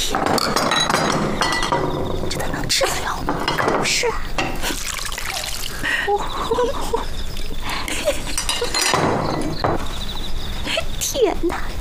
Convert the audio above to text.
天，这他能治得了吗？不是啊。天哪！